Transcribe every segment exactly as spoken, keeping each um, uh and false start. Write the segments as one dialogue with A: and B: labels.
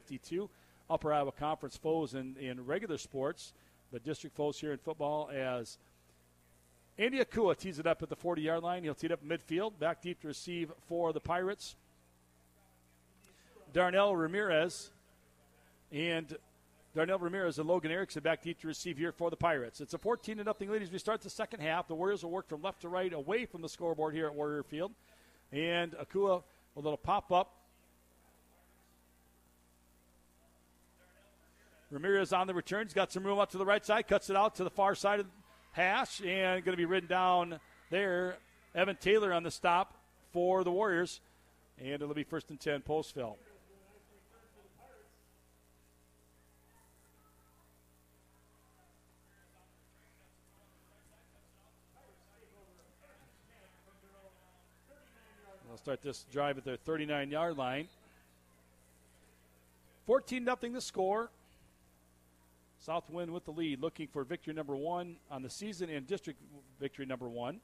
A: fifty-two. Upper Iowa Conference foes in, in regular sports, but district foes here in football as Andy Akua tees it up at the forty-yard line. He'll tee it up midfield, back deep to receive for the Pirates. Darnell Ramirez and Darnell Ramirez and Logan Erickson back deep to receive here for the Pirates. It's a fourteen to nothing lead as we start the second half. The Warriors will work from left to right away from the scoreboard here at Warrior Field. And Akua, a little pop-up. Ramirez on the return. He's got some room up to the right side. Cuts it out to the far side of the hash. And going to be ridden down there. Evan Taylor on the stop for the Warriors. And it'll be first and ten, Postville. They'll start this drive at their thirty-nine-yard line. fourteen nothing the score. Southwind with the lead, looking for victory number one on the season and district victory number one.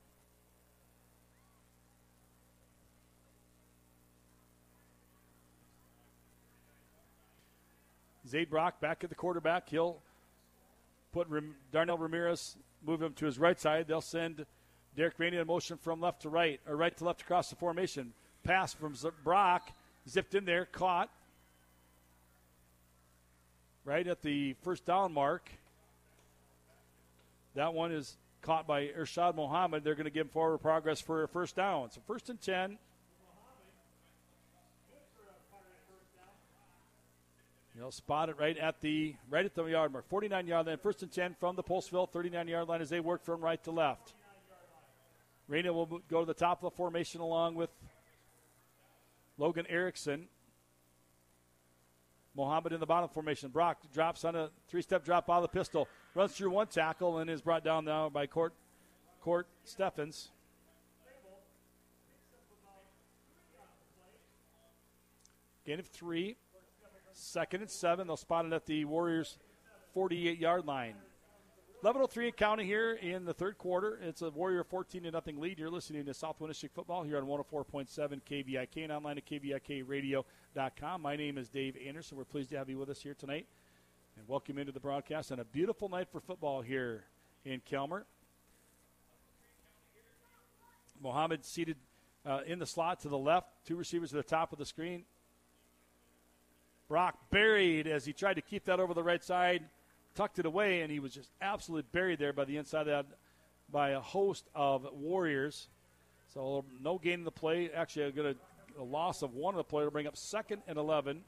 A: Zayd Brock back at the quarterback. He'll put Ram- Darnell Ramirez, move him to his right side. They'll send Derek Rainey in motion from left to right, or right to left across the formation. Pass from Z- Brock, zipped in there, caught. Right at the first down mark. That one is caught by Irshad Mohammed. They're going to give him forward progress for a first down. So first and ten. They'll spot it right at the right at the yard mark. forty-nine-yard line. First and ten from the Postville thirty-nine-yard line as they work from right to left. Raina will go to the top of the formation along with Logan Erickson. Mohammed in the bottom formation. Brock drops on a three-step drop out of the pistol. Runs through one tackle and is brought down now by Court, Court Steffens. Gain of three. Second and seven. They'll spot it at the Warriors' forty-eight-yard line. eleven oh three and counting here in the third quarter. It's a Warrior fourteen to nothing lead. You're listening to Southwind District Football here on one oh four point seven K V I K and online at K V I K radio dot com. My name is Dave Anderson. We're pleased to have you with us here tonight and welcome you into the broadcast on a beautiful night for football here in Kelmer. Mohammed seated uh, in the slot to the left. Two receivers at the top of the screen. Brock buried as he tried to keep that over the right side. Tucked it away, and he was just absolutely buried there by the inside of that by a host of Warriors. So no gain in the play. Actually, going to a loss of one of the players to bring up second and eleven.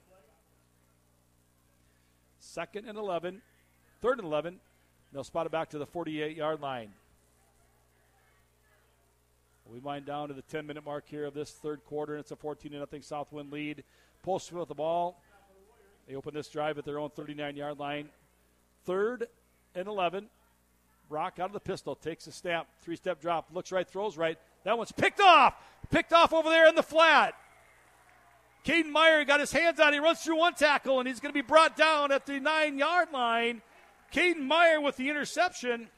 A: Second and eleven. Third and eleven. They'll spot it back to the forty-eight-yard line. We wind down to the ten-minute mark here of this third quarter, and it's a fourteen to nothing Southwind lead. Postville with the ball. They open this drive at their own thirty-nine-yard line. Third and eleven. Brock out of the pistol. Takes a snap. Three-step drop. Looks right. Throws right. That one's picked off. Picked off over there in the flat. Caden Meyer got his hands on it. He runs through one tackle, and he's going to be brought down at the nine-yard line. Caden Meyer with the interception.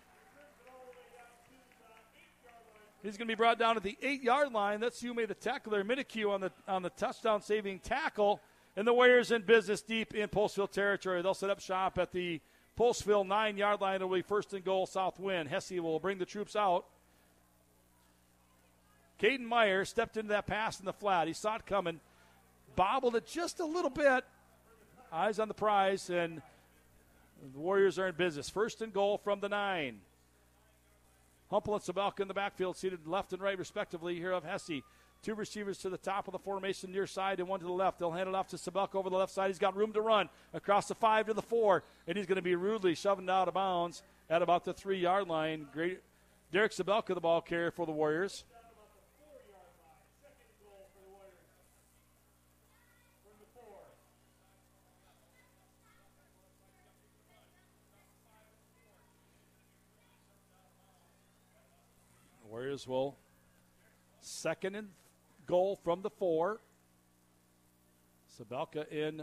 A: He's going to be brought down at the eight-yard line. That's who made the tackle there. Minikue on the on the touchdown-saving tackle. And the Warriors in business deep in Postville territory. They'll set up shop at the Postville nine-yard line. It'll be first and goal, Southwind. Hesse will bring the troops out. Caden Meyer stepped into that pass in the flat. He saw it coming, bobbled it just a little bit. Eyes on the prize, and the Warriors are in business. First and goal from the nine. Humpel and Sabelka in the backfield, seated left and right respectively here of Hesse. Two receivers to the top of the formation near side and one to the left. They'll hand it off to Sabelka over the left side. He's got room to run across the five to the four, and he's going to be rudely shoved out of bounds at about the three-yard line. Great, Derek Sabelka, the ball carrier for the Warriors. The Warriors will second and goal from the four. Sabelka in.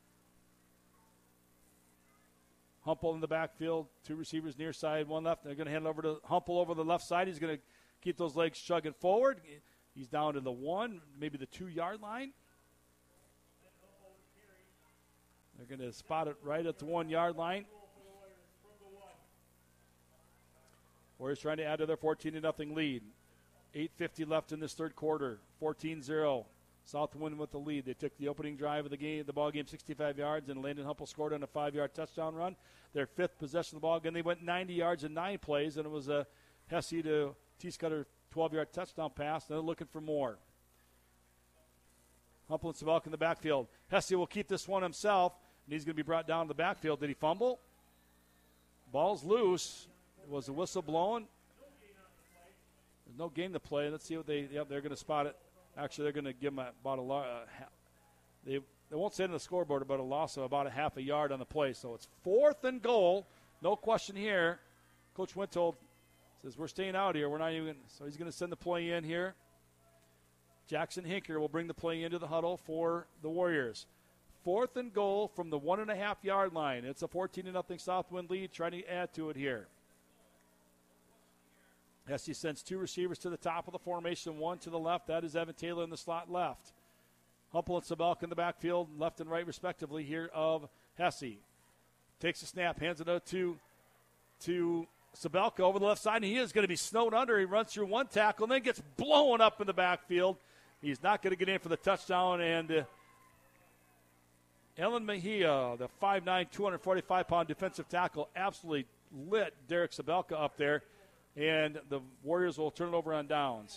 A: Humpel in the backfield. Two receivers near side, one left. They're going to hand it over to Humpel over the left side. He's going to keep those legs chugging forward. He's down to the one, maybe the two-yard line. They're going to spot it right at the one-yard line. Warriors trying to add to their fourteen to nothing lead. eight fifty left in this third quarter. fourteen zero. Southwind with the lead. They took the opening drive of the game, the ball game, sixty-five yards, and Landon Humpel scored on a five-yard touchdown run. Their fifth possession of the ball game, they went ninety yards in nine plays, and it was a Hesse to T-Scudder twelve-yard touchdown pass. And they're looking for more. Humpel and Sabelka in the backfield. Hesse will keep this one himself, and he's going to be brought down to the backfield. Did he fumble? Ball's loose. Was the whistle blown? There's no game to play. Let's see what they. Yep, they're going to spot it. Actually, they're going to give him about a. Uh, they they won't say it on the scoreboard about a loss of about a half a yard on the play. So it's fourth and goal. No question here. Coach Wintold says we're staying out here. We're not even. So he's going to send the play in here. Jackson Hinker will bring the play into the huddle for the Warriors. Fourth and goal from the one and a half yard line. It's a fourteen to nothing Southwind lead. Trying to add to it here. Hesse sends two receivers to the top of the formation, one to the left. That is Evan Taylor in the slot left. Humpel and Sabelka in the backfield, left and right respectively here of Hesse. Takes a snap, hands it out to, to Sabelka over the left side, and he is going to be snowed under. He runs through one tackle and then gets blown up in the backfield. He's not going to get in for the touchdown, and uh, Ellen Mejia, the five nine, two hundred forty-five pound defensive tackle, absolutely lit Derek Sabelka up there. And the Warriors will turn it over on downs.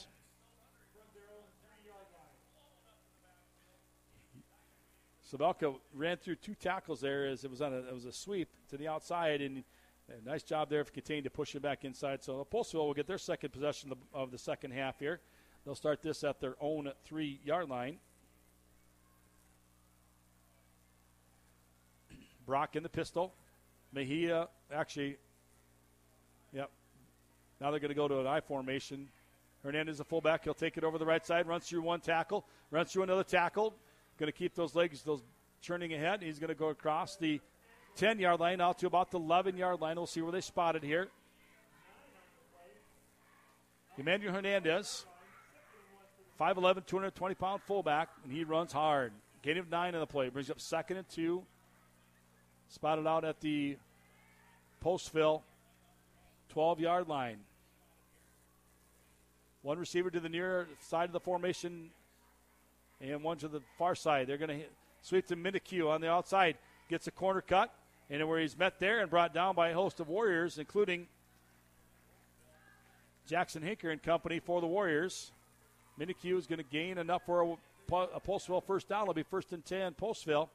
A: Sabelka ran through two tackles there as it was on a, it was a sweep to the outside, and a nice job there for Katane to push it back inside. So Postville will get their second possession of, of the second half here. They'll start this at their own three-yard line. Brock in the pistol. Mejia actually, yep. Now they're going to go to an I formation. Hernandez, the fullback, he'll take it over the right side, runs through one tackle, runs through another tackle. Going to keep those legs, those churning ahead. He's going to go across the ten-yard line out to about the eleven-yard line. We'll see where they spot it here. Emmanuel Hernandez, five eleven, two hundred twenty pound fullback, and he runs hard. Gain of nine on the play. Brings up second and two. Spotted out at the Postville twelve-yard line. One receiver to the near side of the formation and one to the far side. They're going to sweep to Minikue on the outside. Gets a corner cut, and where he's met there and brought down by a host of Warriors, including Jackson Hinker and company for the Warriors. Minikue is going to gain enough for a, a Postville first down. It'll be first and ten, Postville.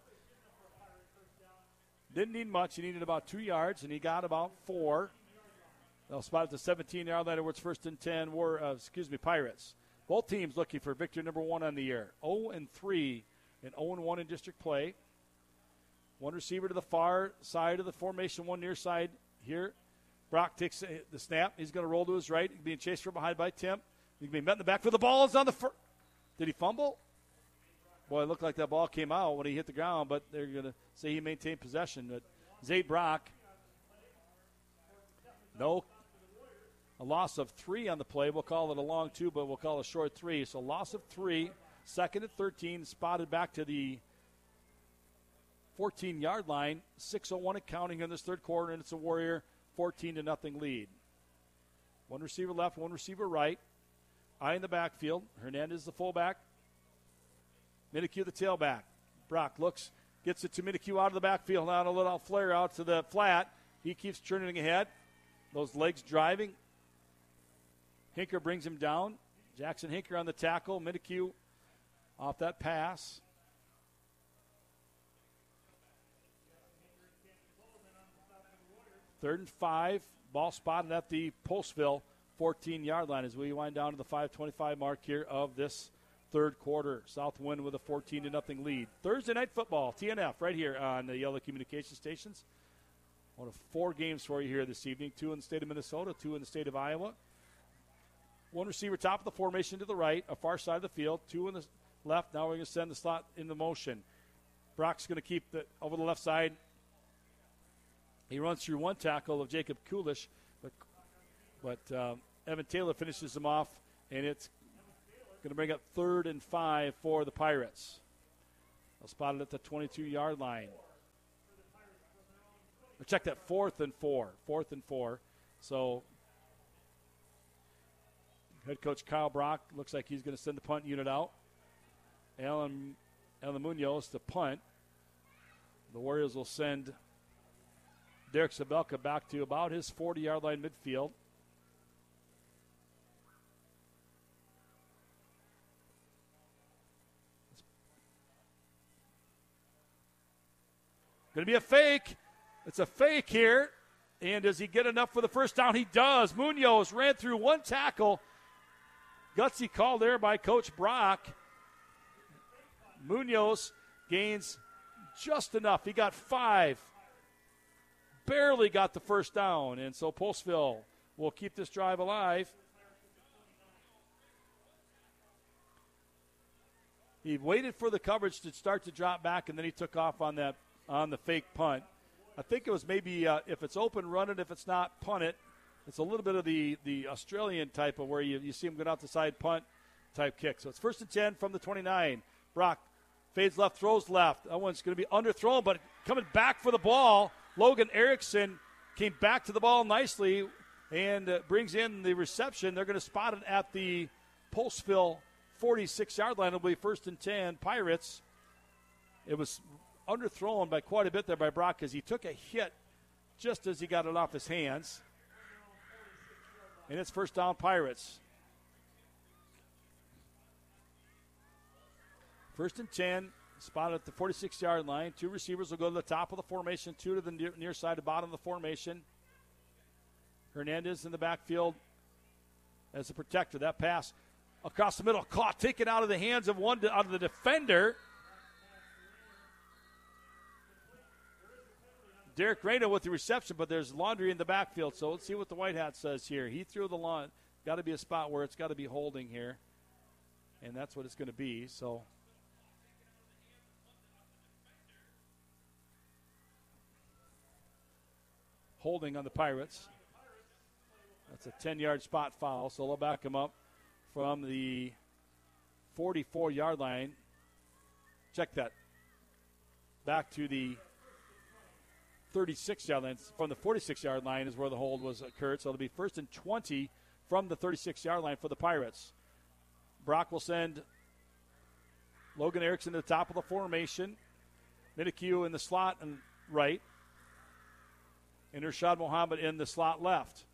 A: Didn't need much. He needed about two yards, and he got about four. They'll spot at the seventeen-yard line where it's first and ten. War, uh, excuse me, Pirates. Both teams looking for victory number one on the year. oh and three and oh and one in district play. One receiver to the far side of the formation, one near side here. Brock takes the snap. He's going to roll to his right, being chased from behind by Tim. He's going to be met in the back for the ball. Is on the first. Did he fumble? Boy, it looked like that ball came out when he hit the ground, but they're going to say he maintained possession. But Zay Brock, no, a loss of three on the play. We'll call it a long two, but we'll call it a short three. So loss of three, second and thirteen, spotted back to the fourteen-yard line. six oh one and counting in this third quarter, and it's a Warrior fourteen to nothing lead. One receiver left, one receiver right. Eye in the backfield. Hernandez the fullback. Minikue the tailback. Brock looks, gets it to Minikue out of the backfield. Now a little flare out to the flat. He keeps churning ahead. Those legs driving. Hinker brings him down. Jackson Hinker on the tackle. Minikue off that pass. Third and five. Ball spotted at the Postville fourteen-yard line as we wind down to the five twenty-five mark here of this third quarter. Southwind with a fourteen to nothing lead. Thursday night football, T N F, right here on the Yellow Communication Stations. One of four games for you here this evening. Two in the state of Minnesota, two in the state of Iowa. One receiver top of the formation to the right, a far side of the field. Two in the left. Now we're going to send the slot into motion. Brock's going to keep the over the left side. He runs through one tackle of Jacob Kulish, but but um, Evan Taylor finishes him off, and it's going to bring up third and five for the Pirates. They'll spot it at the twenty-two-yard line. check that, fourth and four. Fourth and four. So head coach Kyle Brock looks like he's going to send the punt unit out. Alan, Alan Munoz to punt. The Warriors will send Derek Sabelka back to about his forty-yard line midfield. Going to be a fake. It's a fake here. And does he get enough for the first down? He does. Munoz ran through one tackle. Gutsy call there by Coach Brock. Munoz gains just enough. He got five. Barely got the first down. And so Postville will keep this drive alive. He waited for the coverage to start to drop back, and then he took off on that on the fake punt. I think it was maybe uh, if it's open, run it. If it's not, punt it. It's a little bit of the, the Australian type of where you, you see him go out the side punt type kick. So it's first and ten from the twenty-nine. Brock fades left, throws left. That one's going to be underthrown, but coming back for the ball. Logan Erickson came back to the ball nicely and uh, brings in the reception. They're going to spot it at the Postville forty-six-yard line. It'll be first and ten, Pirates. It was underthrown by quite a bit there by Brock because he took a hit just as he got it off his hands. And it's first down, Pirates. First and ten, spotted at the forty-six-yard line. Two receivers will go to the top of the formation, two to the near, near side, the bottom of the formation. Hernandez in the backfield as a protector. That pass across the middle, caught, taken out of the hands of one, out of the defender. Derek Reyna with the reception, but there's Laundry in the backfield. So let's see what the White Hat says here. He threw the lawn. Got to be a spot where it's got to be holding here. And that's what it's going to be. So holding on the Pirates. That's a ten-yard spot foul. So they'll back him up from the forty-four-yard line. Check that. Back to the thirty-six-yard line. From the forty-six-yard line is where the hold was occurred. So it'll be first and twenty from the thirty-six-yard line for the Pirates. Brock will send Logan Erickson to the top of the formation. Minikue in the slot and right. And Irshad Mohammed in the slot left.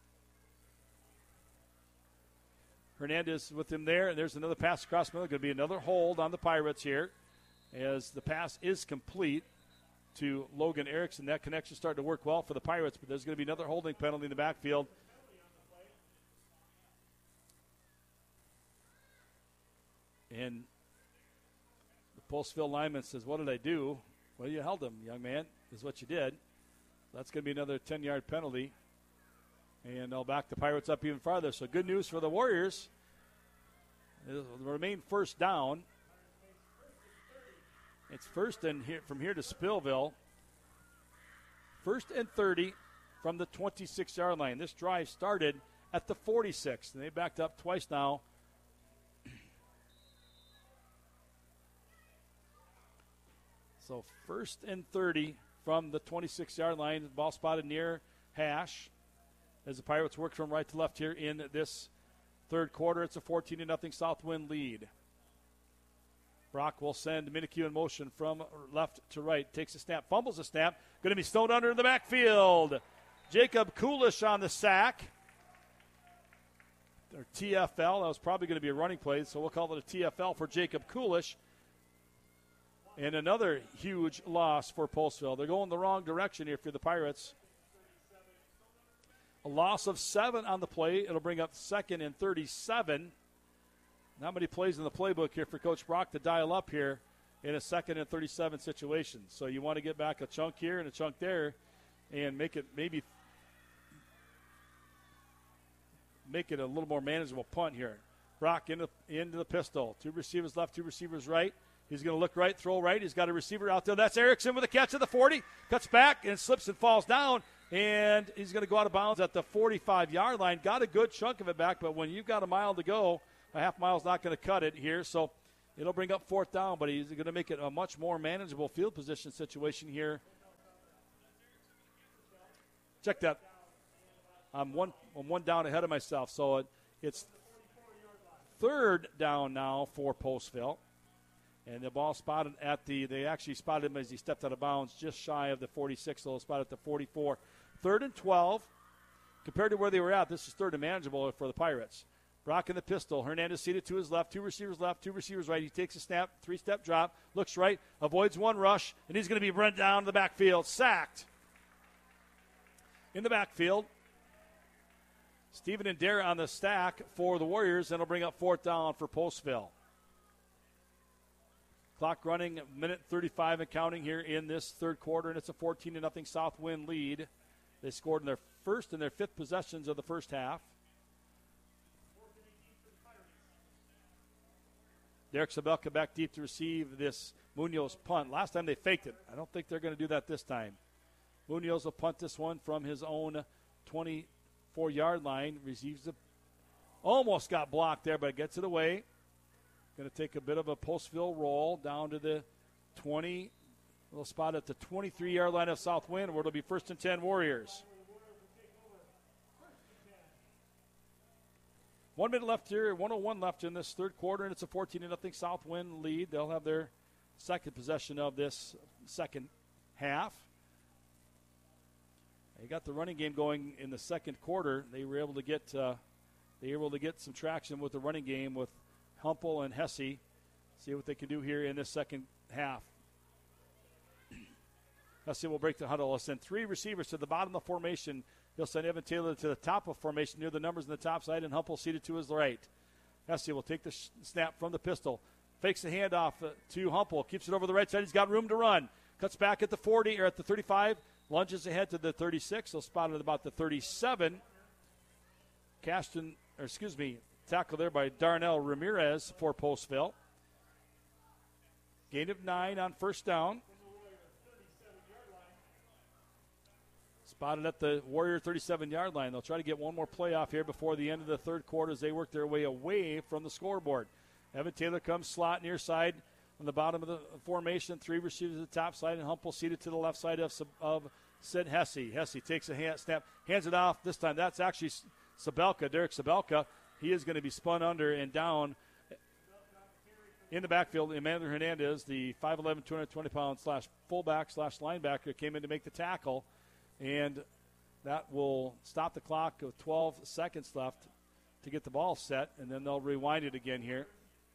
A: Hernandez with him there. And there's another pass across the middle. Going to be another hold on the Pirates here as the pass is complete to Logan Erickson. That connection starting to work well for the Pirates, but there's going to be another holding penalty in the backfield. And the Postville lineman says, "What did I do?" "Well, you held him, young man, is what you did." That's going to be another ten-yard penalty. And they'll back the Pirates up even farther. So good news for the Warriors. It'll remain first down. It's first and here from here to Spillville. First and thirty from the twenty-six-yard line. This drive started at the forty-six, and they backed up twice now. So first and thirty from the twenty-six-yard line. Ball spotted near hash as the Pirates work from right to left here in this third quarter. It's a fourteen to nothing Southwind lead. Brock will send Minikue in motion from left to right. Takes a snap, fumbles a snap. Going to be stowed under in the backfield. Jacob Kulish on the sack. Or T F L. That was probably going to be a running play, so we'll call it a T F L for Jacob Kulish. And another huge loss for Postville. They're going the wrong direction here for the Pirates. A loss of seven on the play. It'll bring up second and thirty-seven. Not many plays in the playbook here for Coach Brock to dial up here in a second and thirty-seven situation. So you want to get back a chunk here and a chunk there and make it maybe make it a little more manageable punt here. Brock into, into the pistol. Two receivers left, two receivers right. He's going to look right, throw right. He's got a receiver out there. That's Erickson with a catch at the forty. Cuts back and slips and falls down. And he's going to go out of bounds at the forty-five-yard line. Got a good chunk of it back, but when you've got a mile to go, a half mile's not going to cut it here. So it'll bring up fourth down, but he's going to make it a much more manageable field position situation here Check that. I'm one, I'm one down ahead of myself. So it, it's third down now for Postville. And the ball spotted at the, they actually spotted him as he stepped out of bounds just shy of the forty-six, so they'll spot at the forty-four. Third and twelve. Compared to where they were at, this is third and manageable for the Pirates. Brock in the pistol. Hernandez seated to his left. Two receivers left, two receivers right. He takes a snap, three-step drop, looks right, avoids one rush, and he's going to be run down to the backfield. Sacked. In the backfield, Stephen Indera on the stack for the Warriors, and it'll bring up fourth down for Postville. Clock running, minute thirty-five and counting here in this third quarter, and it's a fourteen to nothing Southwind lead. They scored in their first and their fifth possessions of the first half. Derek Sabelka back deep to receive this Munoz punt. Last time they faked it. I don't think they're going to do that this time. Munoz will punt this one from his own twenty-four-yard line. Receives the, almost got blocked there, but gets it away. Going to take a bit of a Postville roll down to the twenty. Little spot at the twenty-three-yard line of Southwind, where it'll be first and ten Warriors. One minute left here, one oh one left in this third quarter, and it's a fourteen to nothing Southwind lead. They'll have their second possession of this second half. They got the running game going in the second quarter. They were able to get uh, they were able to get some traction with the running game with Humpel and Hesse. See what they can do here in this second half. Hesse will break the huddle. He'll send three receivers to the bottom of the formation. He'll send Evan Taylor to the top of formation near the numbers on the top side, and Humpel seated to his right. Hesse will take the sh- snap from the pistol. Fakes the handoff uh, to Humpel. Keeps it over the right side. He's got room to run. Cuts back at the forty or at the thirty-five. Lunges ahead to the thirty-six. He'll spot it at about the thirty-seven. Caston, or excuse me, tackle there by Darnell Ramirez for Postville. Gain of nine on first down. Spotted at the Warrior thirty-seven-yard line. They'll try to get one more play off here before the end of the third quarter as they work their way away from the scoreboard. Evan Taylor comes slot near side on the bottom of the formation. Three receivers at the top side, and Humpel seated to the left side of, of Sid Hesse. Hesse takes a hand, snap, hands it off. This time that's actually Sabelka, Derek Sabelka. He is going to be spun under and down in the backfield. Emmanuel Hernandez, the five eleven, two hundred twenty pound slash fullback slash linebacker, came in to make the tackle. And that will stop the clock with twelve seconds left to get the ball set, and then they'll rewind it again here.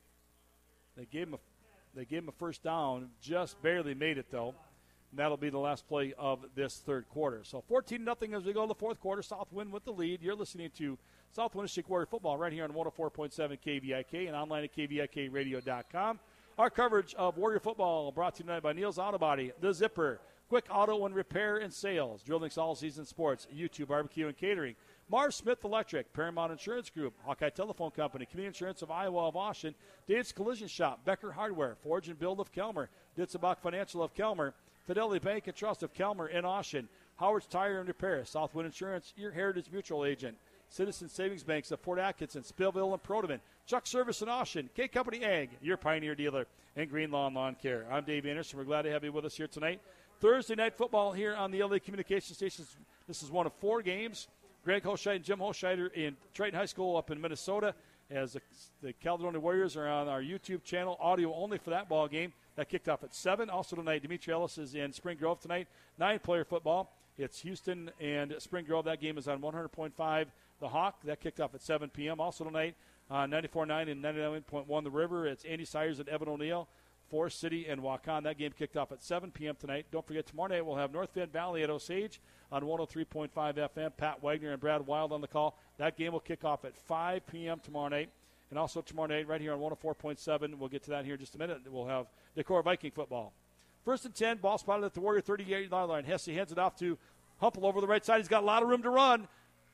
A: They gave him a, they gave him a first down, just barely made it, though. And that'll be the last play of this third quarter. So fourteen nothing as we go to the fourth quarter. Southwind with the lead. You're listening to Southwind District Warrior Football right here on one oh four point seven K V I K and online at K V I K radio dot com. Our coverage of Warrior Football brought to you tonight by Neil's Auto Body, The Zipper, Quick Auto and Repair and Sales, Drillings All Season Sports, YouTube Barbecue and Catering, Mars Smith Electric, Paramount Insurance Group, Hawkeye Telephone Company, Community Insurance of Iowa of Austin, Dave's Collision Shop, Becker Hardware, Forge and Build of Kelmer, Ditzebach Financial of Kelmer, Fidelity Bank and Trust of Kelmer in Austin, Howard's Tire and Repair, Southwind Insurance, your Heritage Mutual Agent, Citizen Savings Banks of Port Atkinson, Spillville and Proteman, Chuck Service in Austin, K Company Ag, your Pioneer Dealer, and Green Lawn Lawn Care. I'm Dave Anderson. We're glad to have you with us here tonight. Thursday night football here on the L A Communication Stations. This is one of four games. Greg Hochscheid and Jim Hochscheider in Triton High School up in Minnesota, as the, the Caledonia Warriors are on our YouTube channel, audio only for that ball game. That kicked off at seven. Also tonight, Dimitri Ellis is in Spring Grove tonight. Nine-player football. It's Houston and Spring Grove. That game is on one hundred point five The Hawk. That kicked off at seven p.m. Also tonight, on ninety-four point nine and ninety-nine point one The River. It's Andy Sayers and Evan O'Neill. Forest City and Waukon. That game kicked off at seven p.m. tonight. Don't forget, tomorrow night we'll have North Bend Valley at Osage on one oh three point five F M. Pat Wagner and Brad Wild on the call. That game will kick off at five p.m. tomorrow night. And also tomorrow night right here on one oh four point seven. We'll get to that here in just a minute. We'll have Decorah Viking football. First and ten, ball spotted at the Warrior thirty-eight-yard line. Hesse hands it off to Humpel over the right side. He's got a lot of room to run.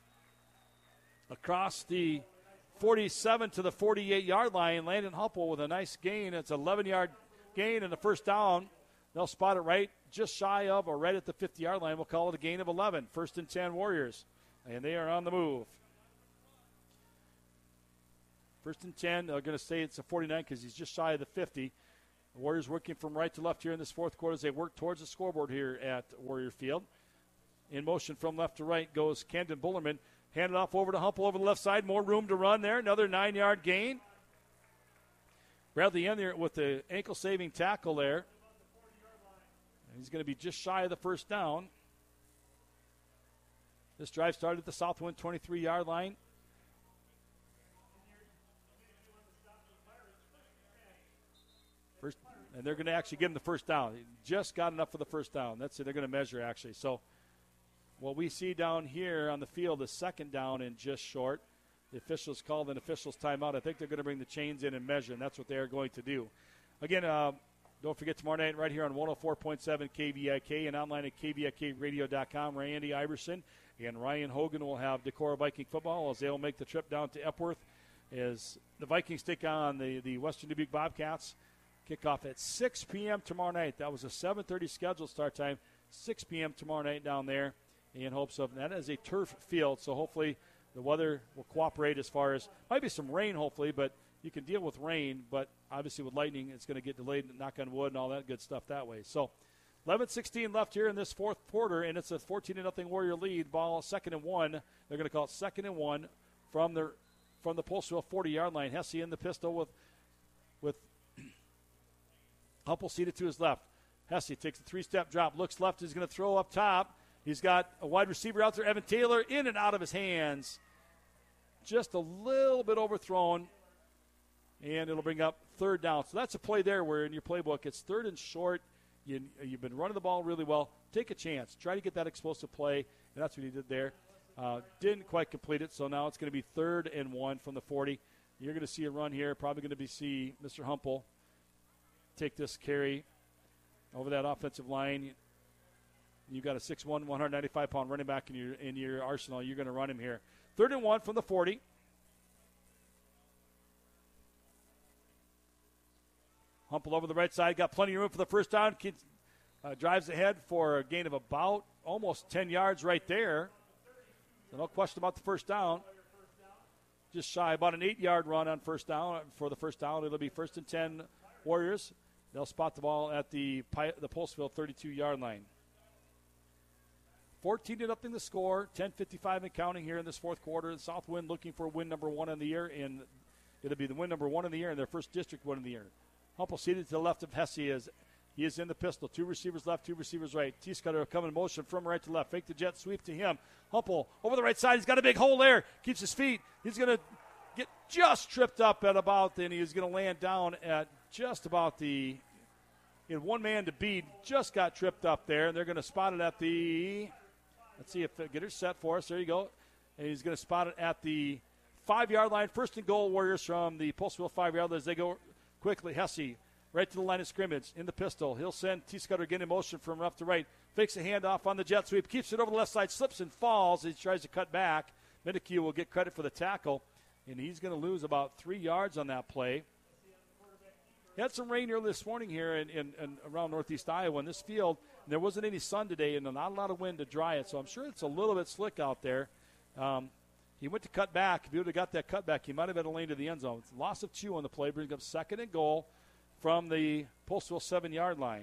A: Across the forty-seven to the forty-eight-yard line, Landon Humpel with a nice gain. It's an eleven-yard gain and the first down. They'll spot it right just shy of or right at the fifty-yard line. We'll call it a gain of eleven. First and ten Warriors. And they are on the move. First and ten. They're going to say it's a forty-nine because he's just shy of the fifty. The Warriors working from right to left here in this fourth quarter as they work towards the scoreboard here at Warrior Field. In motion from left to right goes Camden Bullerman. Hand it off over to Humple over the left side. More room to run there. Another nine-yard gain. Bradley in there with the ankle-saving tackle there. He's going to be just shy of the first down. This drive started at the Southwind twenty-three-yard line. First, and they're going to actually give him the first down. He just got enough for the first down. That's it. They're going to measure, actually. So what we see down here on the field is second down and just short. The officials called an officials timeout. I think they're going to bring the chains in and measure, and that's what they are going to do. Again, uh, don't forget tomorrow night right here on one oh four point seven K V I K and online at K V I K radio dot com. Randy Iverson and Ryan Hogan will have Decorah Viking football as they'll make the trip down to Epworth as the Vikings take on the, the Western Dubuque Bobcats. Kickoff at six p.m. tomorrow night. That was a seven thirty scheduled start time. six p.m. tomorrow night down there in hopes of, that is a turf field, so hopefully the weather will cooperate as far as, might be some rain hopefully, but you can deal with rain, but obviously with lightning it's going to get delayed, knock on wood and all that good stuff that way. So eleven sixteen left here in this fourth quarter, and it's a fourteen to nothing Warrior lead. Ball second and one. They're going to call it second and one from the from the Postville forty-yard line. Hesse in the pistol with with Humple seated to his left. Hesse takes a three-step drop, looks left, he's going to throw up top. He's got a wide receiver out there, Evan Taylor, in and out of his hands. Just a little bit overthrown, and it'll bring up third down. So that's a play there where in your playbook it's third and short. You, you've been running the ball really well. Take a chance. Try to get that explosive play, and that's what he did there. Uh, didn't quite complete it, so now it's going to be third and one from the forty. You're going to see a run here. Probably going to be see Mister Humple take this carry over that offensive line. You've got a six one, one ninety-five pound running back in your in your arsenal. You're going to run him here. Third and one from the forty. Humple over the right side. Got plenty of room for the first down. Keeps, uh, drives ahead for a gain of about almost ten yards right there. So no question about the first down. Just shy, about an eight-yard run on first down. For the first down, it'll be first and ten Warriors. They'll spot the ball at the the Postville thirty-two-yard line. fourteen to nothing the score. ten fifty-five and counting here in this fourth quarter. Southwind looking for win number one in the year, and it'll be the win number one in the year and their first district win in the year. Humple seated to the left of Hesse as he is in the pistol. Two receivers left, two receivers right. T-Scudder coming in motion from right to left. Fake the jet sweep to him. Humple over the right side. He's got a big hole there. Keeps his feet. He's going to get just tripped up at about, and he's going to land down at just about the, in one man to beat. Just got tripped up there, and they're going to spot it at the, let's see if they get it set for us. There you go. And he's going to spot it at the five-yard line. First and goal, Warriors from the Postville five-yard line as they go quickly. Hesse right to the line of scrimmage in the pistol. He'll send T-Scudder again in motion from left to right. Fakes a handoff on the jet sweep. Keeps it over the left side. Slips and falls. He tries to cut back. Minneke will get credit for the tackle, and he's going to lose about three yards on that play. He had some rain early this morning here in, in, in around northeast Iowa in this field. And there wasn't any sun today and not a lot of wind to dry it, so I'm sure it's a little bit slick out there. Um, he went to cut back. If he would have got that cut back, he might have had a lane to the end zone. It's loss of two on the play, brings up second and goal from the Postville seven-yard line.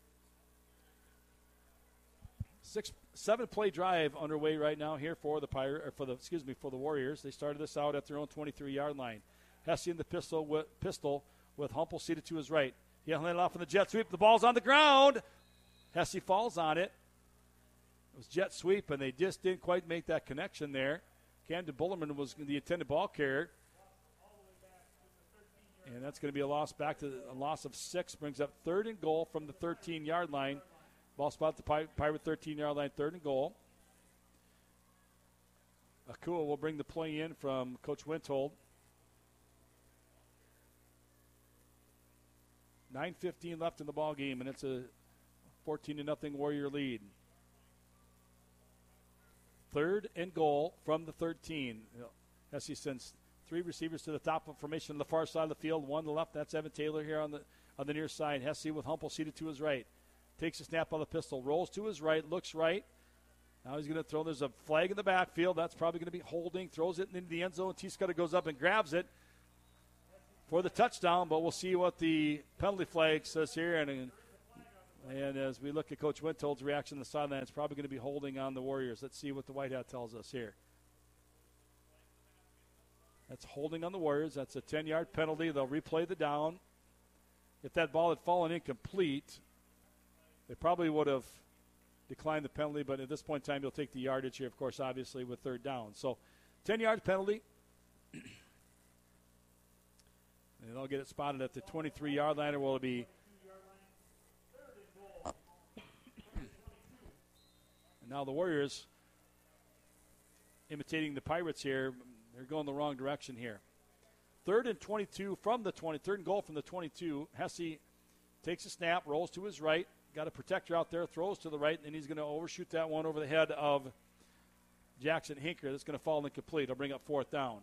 A: Six, seven-play drive underway right now here for the Pirate, or for the excuse me for the Warriors. They started this out at their own twenty-three-yard line. Hesse in the pistol with pistol with Humple seated to his right. He'll hand it off on the jet sweep. The ball's on the ground. Hesse falls on it. It was jet sweep, and they just didn't quite make that connection there. Camden Bullerman was the intended ball carrier. And that's going to be a loss back to a loss of six. Brings up third and goal from the thirteen-yard line. Ball spot at the Pirate thirteen-yard line, third and goal. Akua will bring the play in from Coach Wintold. nine fifteen left in the ball game, and it's a fourteen to nothing Warrior lead. Third and goal from the thirteen. Hesse sends three receivers to the top of formation on the far side of the field. One to the left. That's Evan Taylor here on the on the near side. Hesse with Humple seated to his right. Takes a snap on the pistol. Rolls to his right. Looks right. Now he's going to throw. There's a flag in the backfield. That's probably going to be holding. Throws it into the end zone. T-Scudder goes up and grabs it for the touchdown. But we'll see what the penalty flag says here. And And as we look at Coach Wintold's reaction on the sideline, it's probably going to be holding on the Warriors. Let's see what the White Hat tells us here. That's holding on the Warriors. That's a ten-yard penalty. They'll replay the down. If that ball had fallen incomplete, they probably would have declined the penalty, but at this point in time, you'll take the yardage here, of course, obviously, with third down. So ten-yard penalty. And they'll get it spotted at the twenty-three-yard line, or will it be? And now the Warriors, imitating the Pirates here, they're going the wrong direction here. Third and twenty-two from the twenty. Third and goal from the twenty-two. Hesse takes a snap, rolls to his right. Got a protector out there, throws to the right, and he's going to overshoot that one over the head of Jackson Hinker. That's going to fall incomplete. It'll bring up fourth down.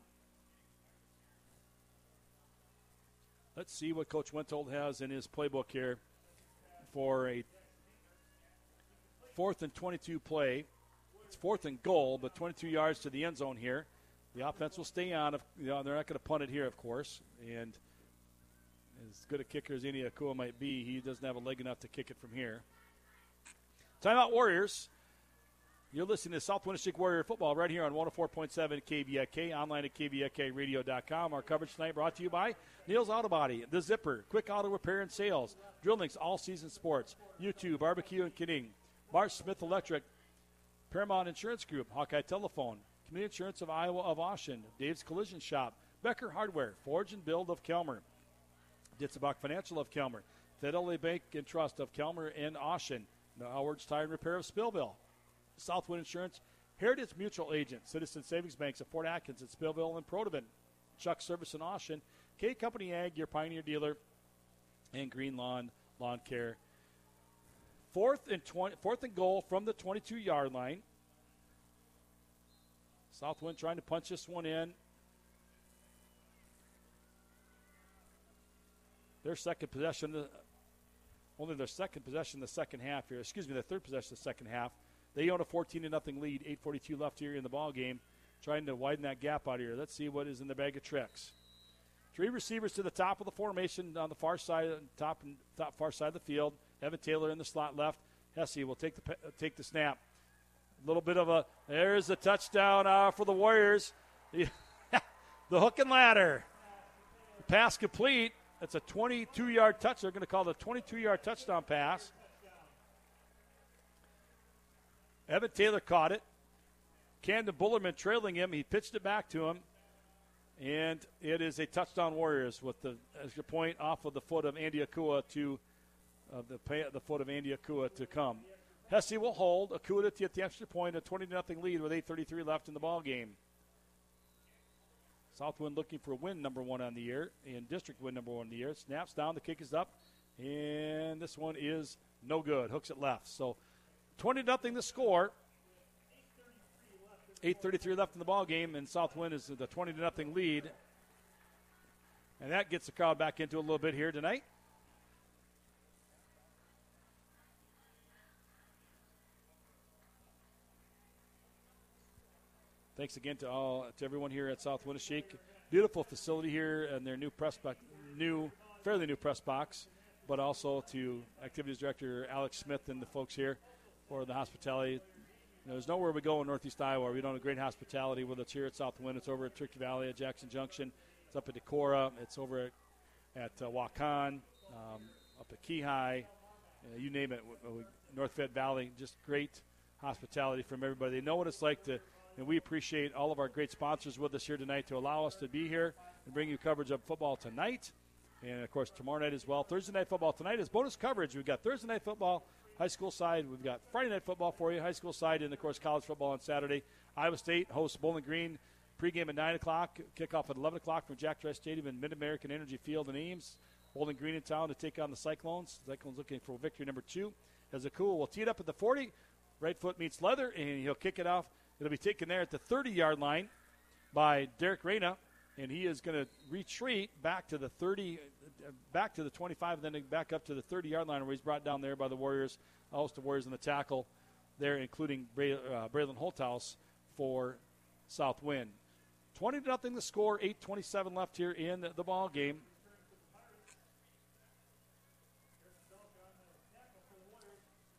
A: Let's see what Coach Wintold has in his playbook here for a fourth and twenty-two play. It's fourth and goal, but twenty-two yards to the end zone here. The offense will stay on. If, you know, they're not going to punt it here, of course. And as good a kicker as any Akua might be, he doesn't have a leg enough to kick it from here. Timeout Warriors. You're listening to South Winneshiek Warrior Football right here on one oh four point seven K V I K, online at K V I K radio dot com. Our coverage tonight brought to you by Neil's Auto Body, The Zipper, Quick Auto Repair and Sales, Drill Links All Season Sports, U two Barbecue and Kidding, Marsh Smith Electric, Paramount Insurance Group, Hawkeye Telephone, Community Insurance of Iowa of Austin, Dave's Collision Shop, Becker Hardware, Forge and Build of Kelmer, Ditzebach Financial of Kelmer, Fidelity Bank and Trust of Kelmer and Austin, Howard's Tire and Repair of Spillville, Southwind Insurance, Heritage Mutual Agent, Citizen Savings Banks of Fort Atkins at Spillville and Protivin, Chuck Service in Austin, K Company Ag, your Pioneer dealer, and Green Lawn Lawn Care. Fourth and twenty, fourth and goal from the twenty-two-yard line. Southwind trying to punch this one in. Their second possession, only their second possession in the second half here. Excuse me, their third possession in the second half. They own a fourteen to nothing lead, eight forty-two left here in the ball game, trying to widen that gap out here. Let's see what is in the bag of tricks. Three receivers to the top of the formation on the far side, top and top far side of the field. Evan Taylor in the slot left. Hesse will take the take the snap. A little bit of a there's the touchdown uh, for the Warriors. The, the hook and ladder. The pass complete. That's a twenty-two-yard touch. They're going to call it a twenty-two-yard touchdown pass. Evan Taylor caught it. Camden Bullerman trailing him. He pitched it back to him. And it is a touchdown Warriors with the extra point off of the foot of Andy Akua to uh, the pay, the foot of Andy Akua to come. Hesse will hold. Akua to get the extra point, a twenty to nothing lead with eight thirty-three left in the ball game. Southwind looking for win number one on the year and district win number one on the year. Snaps down, the kick is up, and this one is no good. Hooks it left. So twenty to nothing the score. eight thirty-three left in the ball game, and Southwind is the twenty to nothing lead. And that gets the crowd back into a little bit here tonight. Thanks again to all to everyone here at South Winneshiek. Beautiful facility here and their new press box, new, fairly new press box, but also to Activities Director Alex Smith and the folks here for the hospitality. You know, there's nowhere we go in Northeast Iowa. We don't have great hospitality, whether it's here at Southwind. It's over at Turkey Valley at Jackson Junction. It's up at Decorah. It's over at, at uh, Waukon, um, up at Keyhigh. Uh, you name it, North Fed Valley. Just great hospitality from everybody. They know what it's like to. And we appreciate all of our great sponsors with us here tonight to allow us to be here and bring you coverage of football tonight. And, of course, tomorrow night as well. Thursday night football tonight is bonus coverage. We've got Thursday night football, high school side. We've got Friday night football for you, high school side, and, of course, college football on Saturday. Iowa State hosts Bowling Green. Pregame at nine o'clock, kickoff at eleven o'clock from Jack Trice Stadium in Mid-American Energy Field in Ames. Bowling Green in town to take on the Cyclones. Cyclones looking for victory number two. Hezekiah will tee it up at the forty. Right foot meets leather, and he'll kick it off. It'll be taken there at the thirty-yard line by Derek Reyna, and he is going to retreat back to the thirty, back to the twenty-five, and then back up to the thirty-yard line where he's brought down there by the Warriors, a host of Warriors in the tackle there, including Bray, uh, Braylon Holthouse for Southwind. twenty to nothing the score, eight twenty-seven left here in the ball game.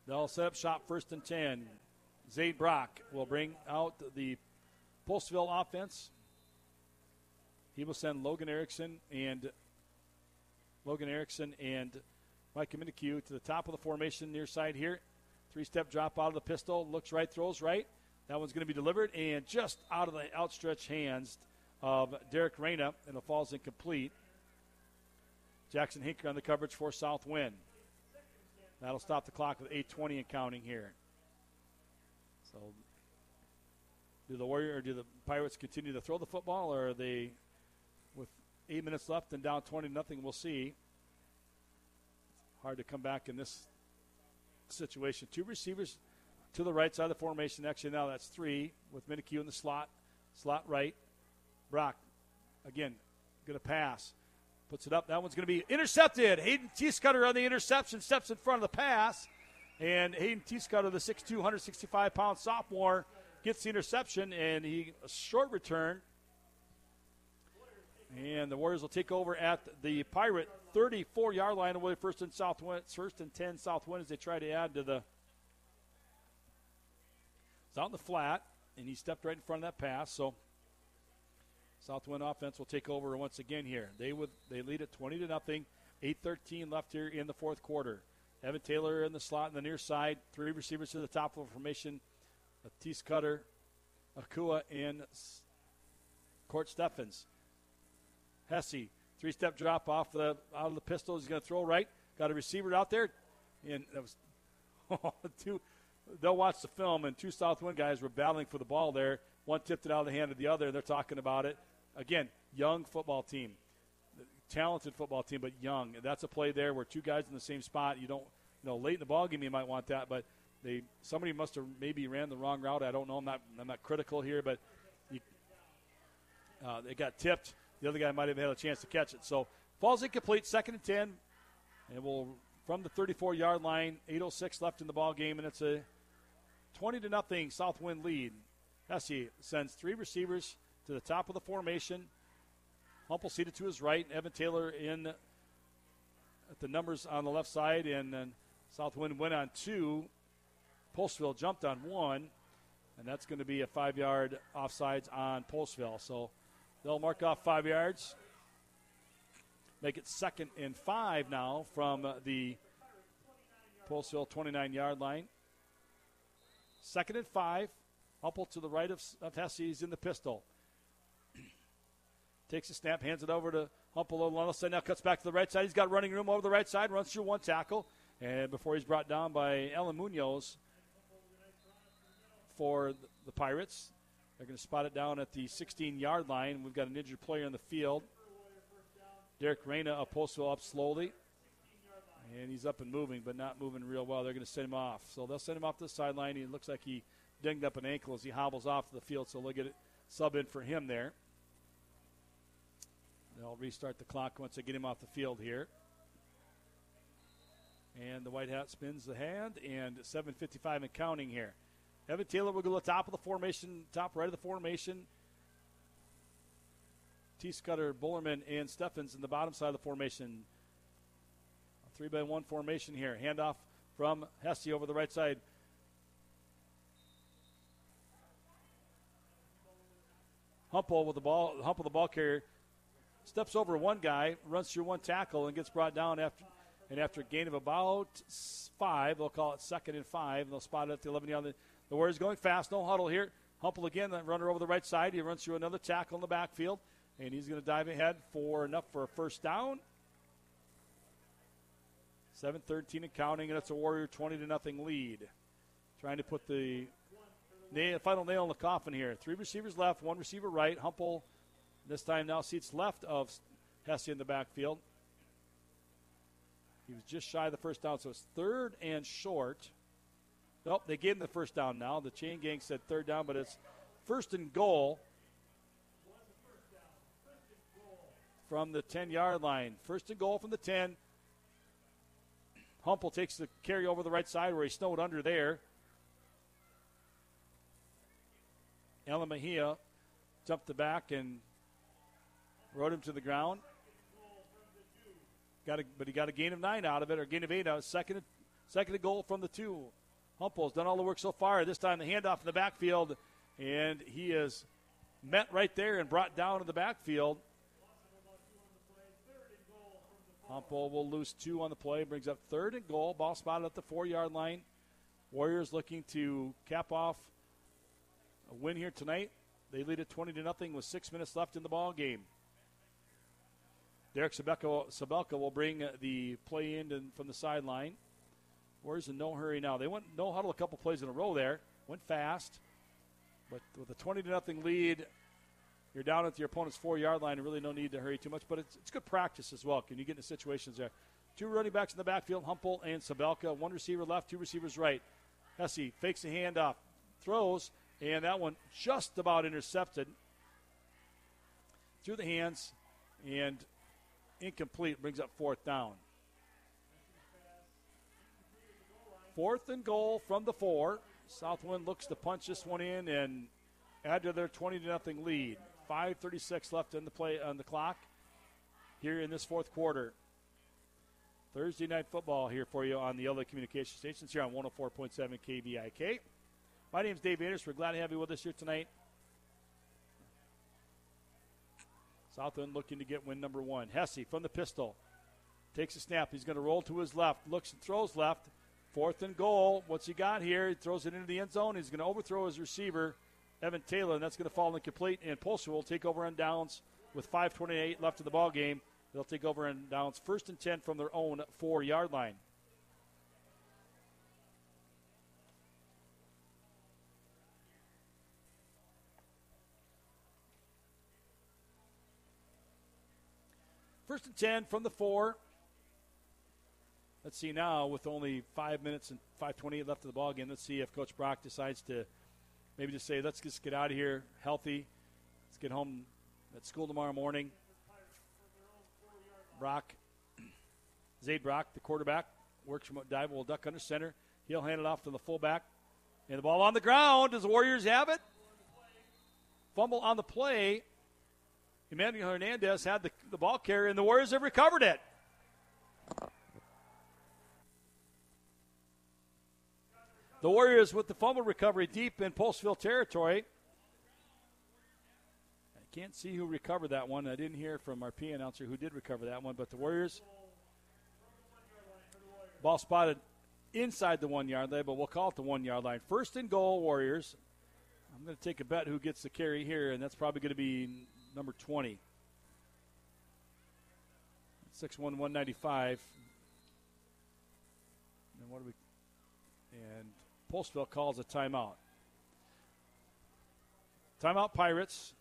A: They'll set up shop first and ten. Zade Brock will bring out the Postville offense. He will send Logan Erickson and Logan Erickson and Mike Minikue to the top of the formation near side here. Three-step drop out of the pistol. Looks right, throws right. That one's going to be delivered and just out of the outstretched hands of Derek Reyna, and it falls incomplete. Jackson Hinker on the coverage for Southwind. That'll stop the clock with eight twenty and counting here. So, do the Warrior or do the Pirates continue to throw the football, or are they, with eight minutes left and down twenty to nothing? We'll see. Hard to come back in this situation. Two receivers to the right side of the formation. Actually, now that's three with Minikue in the slot, slot right. Brock, again, going to pass. Puts it up. That one's going to be intercepted. Hayden Teescutter on the interception, steps in front of the pass. And Hayden Teescutter, the six two, one sixty-five pound sophomore, gets the interception, and he a short return. And the Warriors will take over at the Pirate thirty-four yard line away, first and Southwind, first and ten Southwind as they try to add to the. It's out in the flat, and he stepped right in front of that pass. So Southwind offense will take over once again here. They would they lead at twenty to nothing. eight thirteen left here in the fourth quarter. Evan Taylor in the slot on the near side. Three receivers to the top of the formation. Teescutter, Akua, and Court Steffens. Hesse, three-step drop off the out of the pistol. He's going to throw right. Got a receiver out there, and that was oh, two. They'll watch the film, and two Southwind guys were battling for the ball there. One tipped it out of the hand of the other, and they're talking about it. Again, young football team, talented football team, but young. And that's a play there where two guys in the same spot. You don't, you know, late in the ball game you might want that, but they somebody must have maybe ran the wrong route. I don't know. I'm not I'm not critical here, but you, uh, they got tipped. The other guy might have had a chance to catch it. So falls incomplete, second and ten, and we'll from the thirty-four yard line. eight oh six left in the ball game, and it's a twenty to nothing Southwind lead. Hesse sends three receivers to the top of the formation. Humple seated to his right. Evan Taylor in at the numbers on the left side, and then Southwind went on two. Postville jumped on one, and that's going to be a five-yard offsides on Postville. So they'll mark off five yards, make it second and five now from the Postville twenty-nine yard line. Second and five. Humple to the right of, of Hesse. He's in the pistol. Takes a snap, hands it over to Humple on the side. Now cuts back to the right side. He's got running room over the right side. Runs through one tackle. And before he's brought down by Ellen Munoz for the Pirates. They're going to spot it down at the sixteen yard line. We've got an injured player in the field. Derek Reyna of Postville up slowly. And he's up and moving, but not moving real well. They're going to send him off. So they'll send him off to the sideline. He looks like he dinged up an ankle as he hobbles off the field, so they'll get it sub in for him there. They'll restart the clock once they get him off the field here. And the white hat spins the hand, and seven fifty-five and counting here. Evan Taylor will go to the top of the formation, top right of the formation. Teescutter, Bullerman, and Steffens in the bottom side of the formation. A three by one formation here. Handoff from Hesse over the right side. Humple with the ball, Humple the ball carrier, steps over one guy, runs through one tackle, and gets brought down after, and after a gain of about five, they'll call it second and five, and they'll spot it at the eleven yard line. The Warriors going fast, no huddle here. Humple again, that runner over the right side. He runs through another tackle in the backfield, and he's going to dive ahead for enough for a first down. seven thirteen and counting, and it's a Warrior twenty to nothing lead. Trying to put the Nail, final nail in the coffin here. Three receivers left, one receiver right. Humple this time now seats left of Hesse in the backfield. He was just shy of the first down, so it's third and short. Nope, they gave him the first down now. The chain gang said third down, but it's first and goal from the ten yard line. First and goal from the ten. Humple takes the carry over the right side where he snowed under there. Ellen Mejia jumped the back and rode him to the ground. Got a, but he got a gain of nine out of it, or gain of eight out. Second, second goal from the two. Humpel's done all the work so far. This time the handoff in the backfield, and he is met right there and brought down in the backfield. Humpel will lose two on the play, brings up third and goal. Ball spotted at the four-yard line. Warriors looking to cap off a win here tonight. They lead it twenty to nothing with six minutes left in the ball game. Derek Sabelka, Sabelka will bring the play in and from the sideline. Warriors in no hurry now. They went no huddle a couple plays in a row there. Went fast. But with a twenty to nothing lead, you're down at your opponent's four-yard line and really no need to hurry too much. But it's, it's good practice as well. Can you get into situations there? Two running backs in the backfield, Humpel and Sabelka. One receiver left, two receivers right. Hesse fakes the handoff, throws, and that one just about intercepted through the hands and incomplete, brings up fourth down. Fourth and goal from the four. Southwind looks to punch this one in and add to their twenty to nothing lead. five thirty-six left in the play on the clock here in this fourth quarter. Thursday night football here for you on the L A Communication Stations here on one oh four point seven K B I K. My name is Dave Anderson. We're glad to have you with us here tonight. Southwind looking to get win number one. Hesse from the pistol. Takes a snap. He's going to roll to his left. Looks and throws left. Fourth and goal. What's he got here? He throws it into the end zone. He's going to overthrow his receiver, Evan Taylor, and that's going to fall incomplete. And Polster will take over on downs with five twenty-eight left in the ball game. They'll take over on downs first and ten from their own four-yard line. First and ten from the four. Let's see now with only five minutes and five twenty-eight left of the ball game. Let's see if Coach Brock decides to maybe just say, let's just get out of here healthy. Let's get home at school tomorrow morning. Brock, Zaid Brock, the quarterback, works from dive, will duck under center. He'll hand it off to the fullback. And the ball on the ground. Does the Warriors have it? Fumble on the play. Emmanuel Hernandez had the, the ball carrier, and the Warriors have recovered it. The Warriors with the fumble recovery deep in Postville territory. I can't see who recovered that one. I didn't hear from our P announcer who did recover that one, but the Warriors, ball spotted inside the one-yard line, but we'll call it the one-yard line. First and goal, Warriors. I'm going to take a bet who gets the carry here, and that's probably going to be number twenty. six one, one ninety-five. And what do we and Postville calls a timeout. Timeout, Pirates.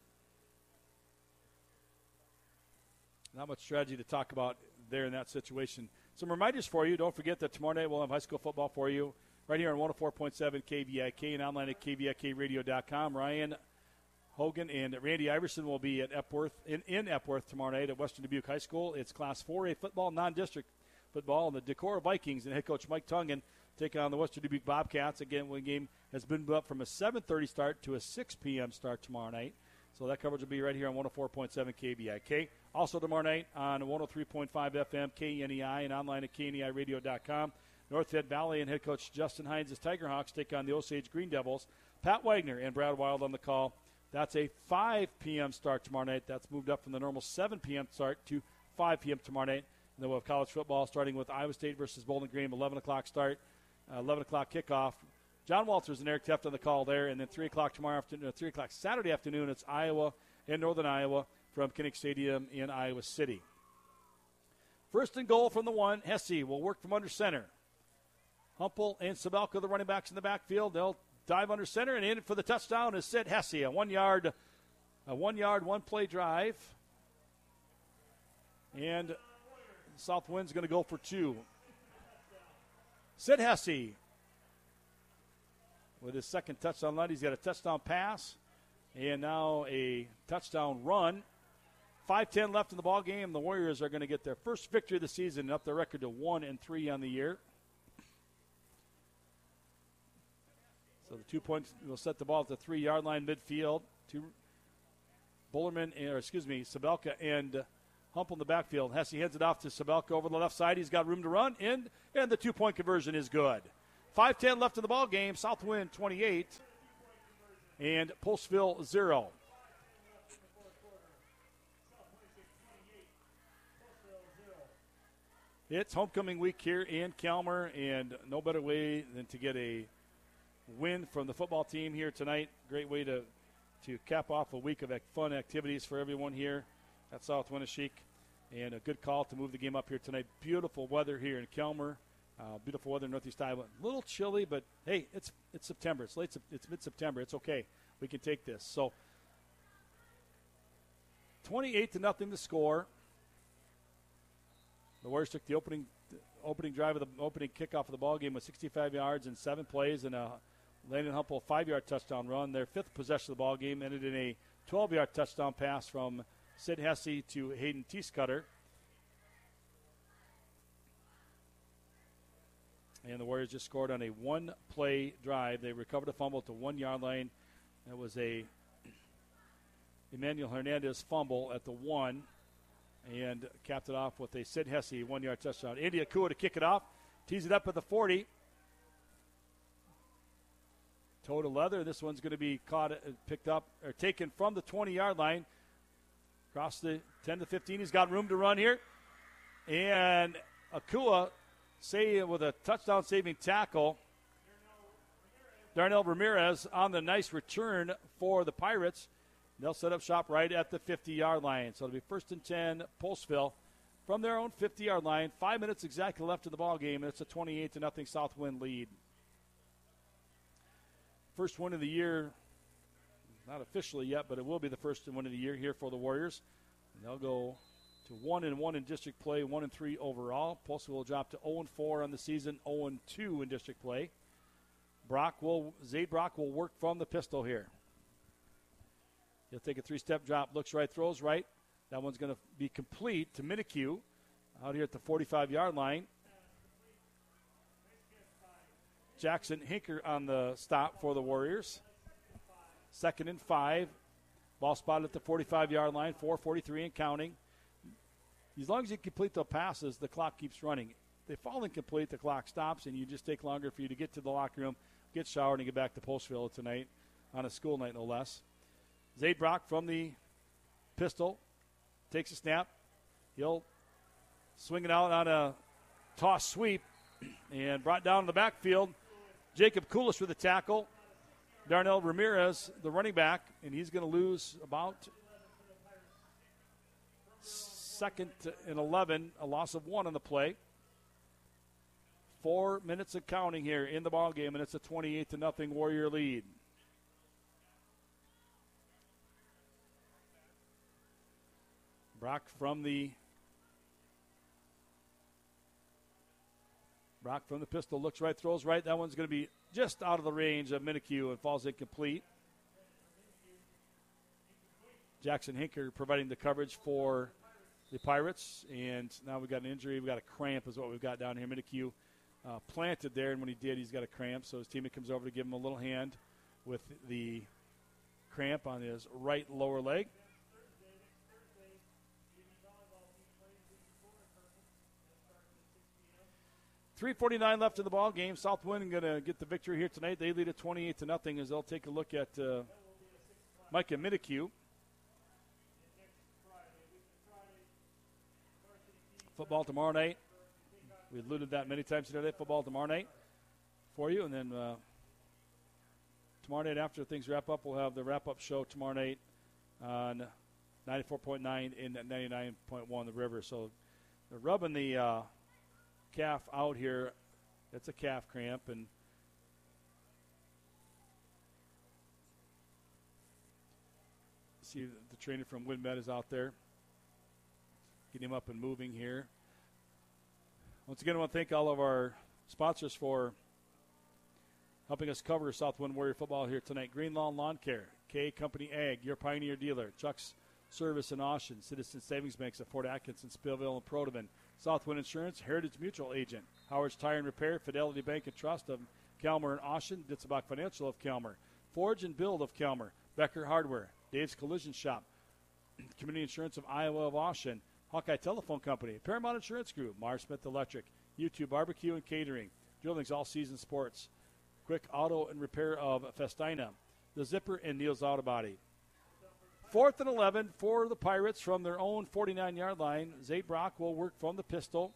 A: Not much strategy to talk about there in that situation. Some reminders for you. Don't forget that tomorrow night we'll have high school football for you right here on one oh four point seven K B I K and online at K B I K radio dot com. Ryan Hogan and Randy Iverson will be at Epworth in, in Epworth tomorrow night at Western Dubuque High School. It's Class four A football, non-district football, and the Decorah Vikings and head coach Mike Tungan take on the Western Dubuque Bobcats. Again, one game has been moved up from a seven thirty start to a six p.m. start tomorrow night. So that coverage will be right here on one oh four point seven K B I K. Also tomorrow night on one oh three point five F M, K N E I, and online at K N E I radio dot com. North Head Valley and head coach Justin Hines' Tigerhawks take on the Osage Green Devils. Pat Wagner and Brad Wild on the call. That's a five p.m. start tomorrow night. That's moved up from the normal seven p.m. start to five p.m. tomorrow night. And then we'll have college football starting with Iowa State versus Bowling Green, eleven o'clock start, uh, eleven o'clock kickoff. John Walters and Eric Teft on the call there. And then three o'clock tomorrow afternoon, uh, three o'clock Saturday afternoon, it's Iowa and Northern Iowa from Kinnick Stadium in Iowa City. First and goal from the one. Hesse will work from under center. Humpel and Sabelka, the running backs in the backfield. They'll dive under center, and in for the touchdown is Sid Hesse. A one-yard, a one-yard, one-play drive. And Southwind's going to go for two. Sid Hesse with his second touchdown run. He's got a touchdown pass and now a touchdown run. five ten left in the ball game. The Warriors are going to get their first victory of the season and up their record to one and three on the year. So the two points will set the ball at the three-yard line midfield. Two Bullerman, or excuse me, Sabelka and Humpel in the backfield. Hesse heads it off to Sabelka over the left side. He's got room to run, and, and the two-point conversion is good. five ten left in the ball game. Southwind twenty-eight and Postville zero. It's homecoming week here in Calmer, and no better way than to get a win from the football team here tonight. Great way to, to cap off a week of fun activities for everyone here at South Winneshiek. And a good call to move the game up here tonight. Beautiful weather here in Calmer. Uh, beautiful weather in Northeast Iowa. A little chilly, but hey, it's it's September. It's late. It's mid-September. It's okay. We can take this. So, twenty-eight to nothing to score. The Warriors took the opening opening drive of the opening kickoff of the ball game with sixty-five yards and seven plays and a Landon Humpel five-yard touchdown run. Their fifth possession of the ball game ended in a twelve-yard touchdown pass from Sid Hesse to Hayden Teescutter. And the Warriors just scored on a one-play drive. They recovered a fumble at the one-yard line. It was a Emmanuel Hernandez fumble at the one, and capped it off with a Sid Hesse one-yard touchdown. Andy Akua to kick it off. Tees it up at the forty. Toe to leather. This one's going to be caught, uh, picked up, or taken from the twenty-yard line. Across the ten to fifteen. He's got room to run here. And Akua, say with a touchdown-saving tackle. Darnell Ramirez on the nice return for the Pirates. They'll set up shop right at the fifty-yard line. So it'll be first and ten, Postville, from their own fifty-yard line. Five minutes exactly left in the ball game, and it's a twenty-eight to nothing Southwind lead. First win of the year, not officially yet, but it will be the first win of the year here for the Warriors. And they'll go to one and one in district play, one and three overall. Postville will drop to zero and four on the season, zero and two in district play. Brock will, Zade Brock will work from the pistol here. He'll take a three-step drop, looks right, throws right. That one's going to be complete to Minique out here at the forty-five-yard line. Jackson Hinker on the stop for the Warriors. Second and five. Ball spotted at the forty-five-yard line, four forty-three and counting. As long as you complete the passes, the clock keeps running. If they fall incomplete, the clock stops, and you just take longer for you to get to the locker room, get showered, and get back to Postville tonight on a school night, no less. Zade Brock from the pistol takes a snap. He'll swing it out on a toss sweep and brought down in the backfield. Jacob Kulish with the tackle. Darnell Ramirez, the running back, and he's going to lose about second and eleven, a loss of one on the play. Four minutes of counting here in the ball game, and it's a twenty-eight to nothing Warrior lead. Brock from the Brock from the pistol looks right, throws right. That one's going to be just out of the range of Minique and falls incomplete. Jackson Hinker providing the coverage for the Pirates, and now we've got an injury. We've got a cramp is what we've got down here. Minique uh, planted there, and when he did, he's got a cramp, so his teammate comes over to give him a little hand with the cramp on his right lower leg. three forty-nine left in the ball game. Southwind going to get the victory here tonight. They lead at twenty-eight to nothing as they'll take a look at uh, Micah Minique. Football tomorrow night. We alluded that many times today. Football tomorrow night for you. And then uh, tomorrow night after things wrap up, we'll have the wrap-up show tomorrow night on ninety-four point nine and ninety-nine point one The River. So they're rubbing the uh, calf out here. It's a calf cramp, and see the trainer from WinMed is out there getting him up and moving here. Once again, I want to thank all of our sponsors for helping us cover Southwind Warrior football here tonight. Green Lawn Lawn Care, K Company Ag, your Pioneer dealer, Chuck's Service in Austin, Citizen Savings Banks at Fort Atkinson, Spillville, and Protovan, Southwind Insurance, Heritage Mutual Agent, Howard's Tire and Repair, Fidelity Bank and Trust of Calmer and Austin, Ditzebach Financial of Calmer, Forge and Build of Calmer, Becker Hardware, Dave's Collision Shop, Community Insurance of Iowa of Austin, Hawkeye Telephone Company, Paramount Insurance Group, Mars Smith Electric, U two Barbecue and Catering, Drilling's all-season sports. Quick auto and repair of Festina. The Zipper and Neil's Auto Body. Fourth and eleven for the Pirates from their own forty-nine-yard line. Zay Brock will work from the pistol.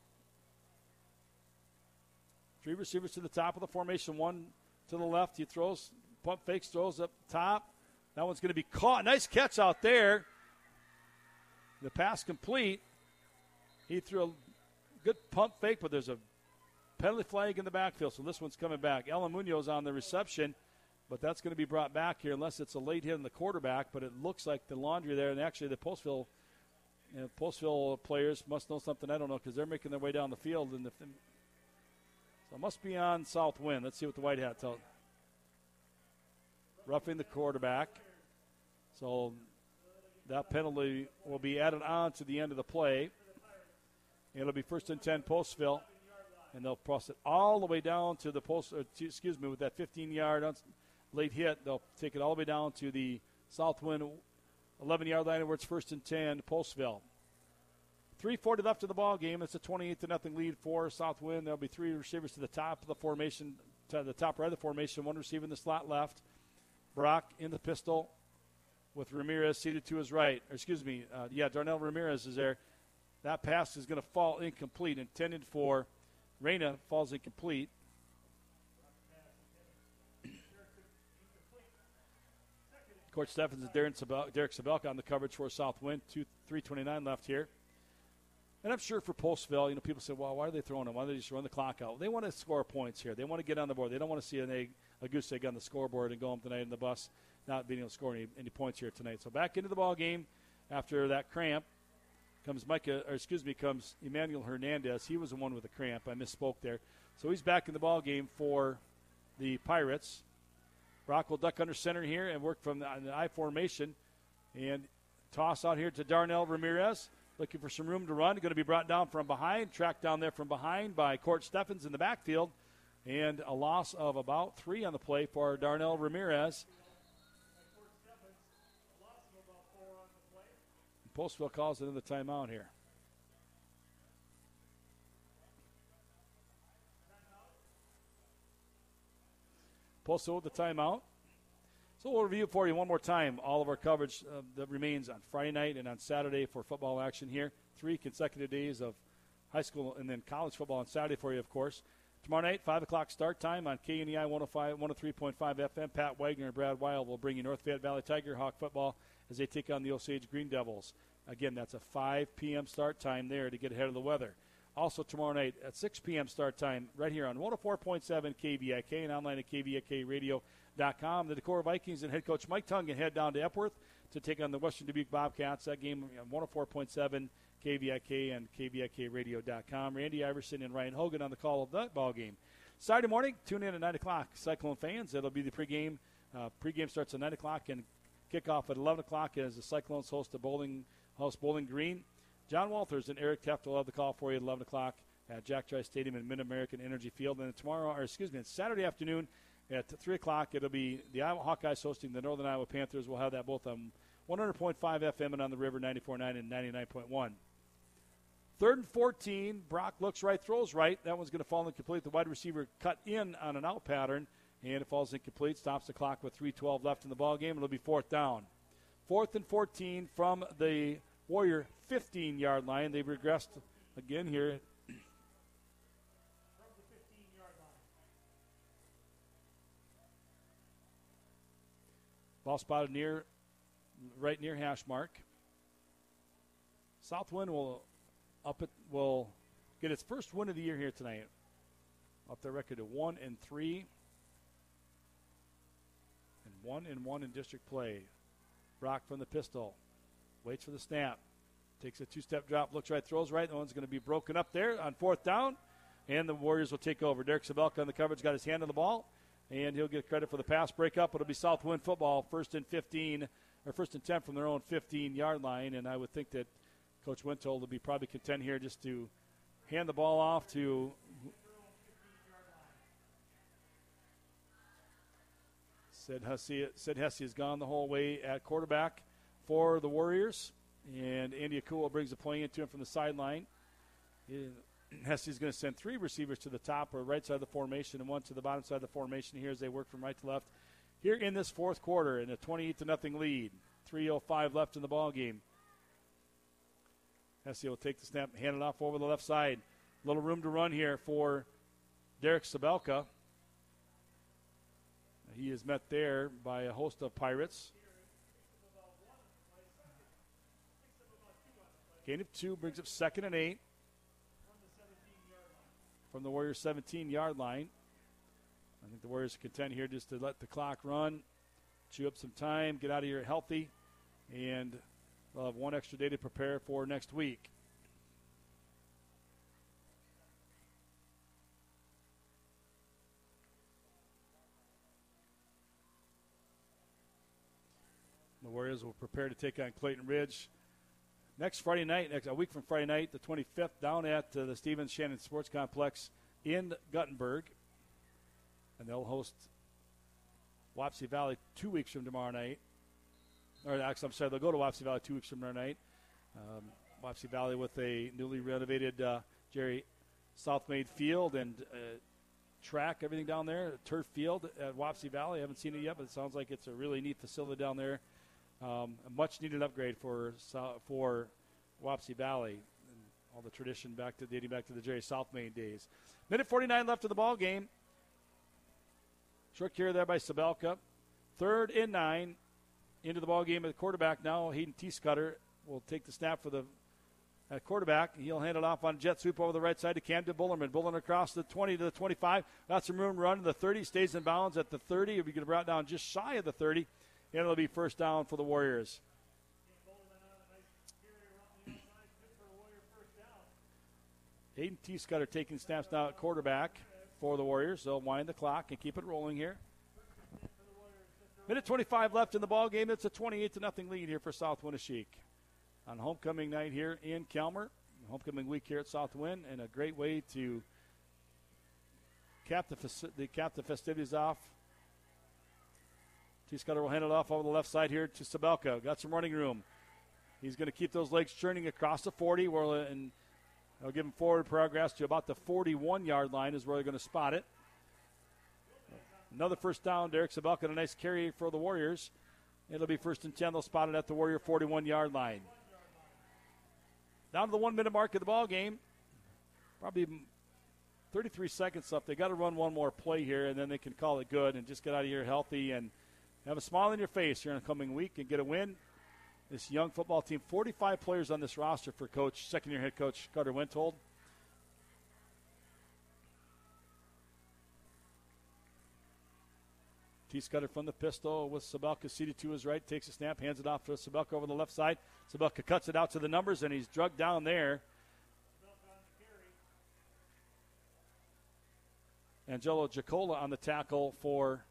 A: Three receivers to the top of the formation. One to the left. He throws, pump fakes, throws up top. That one's going to be caught. Nice catch out there. The pass complete. He threw a good pump fake, but there's a penalty flag in the backfield, so this one's coming back. Ellen Munoz on the reception, but that's going to be brought back here unless it's a late hit on the quarterback, but it looks like the laundry there, and actually the Postville, you know, Postville players must know something I don't know because they're making their way down the field. And the, so it must be on Southwind. Let's see what the white hat tells. Roughing the quarterback. So that penalty will be added on to the end of the play. It'll be first and ten Postville, and they'll cross it all the way down to the post. Or to, excuse me, with that fifteen-yard late hit, they'll take it all the way down to the Southwind eleven-yard line, where it's first and ten Postville. three forty left of the ball game. It's a twenty-eight to nothing lead for Southwind. There'll be three receivers to the top of the formation, to the top right of the formation. One receiver in the slot left. Brock in the pistol with Ramirez seated to his right. Or excuse me, uh, yeah, Darnell Ramirez is there. That pass is going to fall incomplete, intended for Reyna, falls incomplete. Coach Steffens and Derek Sabelka, Derek Sabelka on the coverage for Southwind. Two, three twenty-nine left here. And I'm sure for Postville, you know, people say, well, why are they throwing them? Why don't they just run the clock out? They want to score points here. They want to get on the board. They don't want to see an egg, a goose egg on the scoreboard and go home tonight in the bus not being able to score any, any points here tonight. So back into the ball game after that cramp. Comes Micah, or excuse me, comes Emmanuel Hernandez. He was the one with the cramp. I misspoke there. So he's back in the ball game for the Pirates. Brock will duck under center here and work from the, the I formation and toss out here to Darnell Ramirez, looking for some room to run. Going to be brought down from behind, tracked down there from behind by Court Steffens in the backfield, and a loss of about three on the play for Darnell Ramirez. Postville calls it in the timeout here. Postville with the timeout. So we'll review for you one more time all of our coverage uh, that remains on Friday night and on Saturday for football action here. Three consecutive days of high school and then college football on Saturday for you, of course. Tomorrow night, five o'clock start time on K N E I one oh three point five F M. Pat Wagner and Brad Wild will bring you North Fayette Valley Tiger Hawk football as they take on the Osage Green Devils. Again, that's a five p.m. start time there to get ahead of the weather. Also tomorrow night at six p.m. start time right here on one oh four point seven K V I K and online at K V I K radio dot com. The Decorah Vikings and head coach Mike Tungan head down to Epworth to take on the Western Dubuque Bobcats. That game on one oh four point seven K V I K and K V I K radio dot com. Randy Iverson and Ryan Hogan on the call of that ball game. Saturday morning, tune in at nine o'clock. Cyclone fans, it'll be the pregame. Uh, pregame starts at nine o'clock and kickoff at eleven o'clock as the Cyclones host the Bowling host Bowling Green. John Walters and Eric Teft will have the call for you at eleven o'clock at Jack Trice Stadium in Mid-American Energy Field. And tomorrow, or excuse me, Saturday afternoon at three o'clock, it'll be the Iowa Hawkeyes hosting the Northern Iowa Panthers. We'll have that both on one hundred point five F M and on the River ninety-four point nine and ninety-nine point one. Third and fourteen, Brock looks right, throws right. That one's going to fall incomplete. The wide receiver cut in on an out pattern, and it falls incomplete. Stops the clock with three twelve left in the ball game. It'll be fourth down. Fourth and fourteen from the Warrior fifteen-yard line. They've regressed again here. Ball spotted near, right near hash mark. Southwind will up it will get its first win of the year here tonight. Up their record to one and three, and one and one in district play. Brock from the pistol, waits for the snap, takes a two-step drop, looks right, throws right. The one's going to be broken up there on fourth down, and the Warriors will take over. Derek Sabelka on the coverage, got his hand on the ball, and he'll get credit for the pass breakup. It'll be Southwind football, first and fifteen, or first and ten from their own fifteen-yard line, and I would think that Coach Wintold will be probably content here just to hand the ball off to Sid Hussey. Sid Hussey has gone the whole way at quarterback for the Warriors, and Andy Akula brings the play into him from the sideline. Hesse's going to send three receivers to the top or right side of the formation and one to the bottom side of the formation here as they work from right to left. Here in this fourth quarter in a twenty-eight to nothing lead. three oh five left in the ball game. Hesse will take the snap, hand it off over the left side. Little room to run here for Derek Sabelka. He is met there by a host of Pirates. Gain of two brings up second and eight from the Warriors' seventeen-yard line. I think the Warriors are content here just to let the clock run, chew up some time, get out of here healthy, and they'll have one extra day to prepare for next week. The Warriors will prepare to take on Clayton Ridge next Friday night, next a week from Friday night, the twenty-fifth, down at uh, the Stevens Shannon Sports Complex in Guttenberg. And they'll host Wapsie Valley two weeks from tomorrow night. Or actually, I'm sorry, they'll go to Wapsie Valley two weeks from tomorrow night. Um, Wapsie Valley with a newly renovated uh, Jerry Southmaid field and uh, track, everything down there, turf field at Wapsie Valley. I haven't seen it yet, but it sounds like it's a really neat facility down there. Um, a much-needed upgrade for for Wapsie Valley, and all the tradition back to dating back to the Jerry Southmaid days. Minute forty-nine left of the ball game. Short carry there by Sabelka. Third and nine into the ball game at the quarterback now. Hayden T. Scudder will take the snap for the uh, quarterback. He'll hand it off on jet sweep over the right side to Camden Bullerman. Bullerman across the twenty to the twenty-five. Got some room to run to the thirty. Stays in bounds at the thirty. He'll be brought down just shy of the thirty. And it'll be first down for the Warriors. Hayden T. Scudder taking snaps now at quarterback for the Warriors. They'll wind the clock and keep it rolling here. Minute twenty-five left in the ball game. It's a twenty-eight to nothing lead here for South Winneshiek on homecoming night here in Calmer. Homecoming week here at South Win, and a great way to cap the, the cap the festivities off. T. Scudder will hand it off over the left side here to Sabelka. Got some running room. He's going to keep those legs churning across the forty, where, and they'll give him forward progress to about the forty-one-yard line is where they're going to spot it. Another first down. Derek Sabelka, a nice carry for the Warriors. It'll be first and ten. They'll spot it at the Warrior forty-one-yard line. Down to the one-minute mark of the ball game. Probably thirty-three seconds left. They got to run one more play here, and then they can call it good and just get out of here healthy and have a smile on your face here in the coming week and get a win. This young football team, forty-five players on this roster for coach, second-year head coach Carter Wintold. T. Scudder from the pistol with Sabelka seated to his right, takes a snap, hands it off to Sabelka over the left side. Sabelka cuts it out to the numbers, and he's drugged down there. Angelo Giacola on the tackle for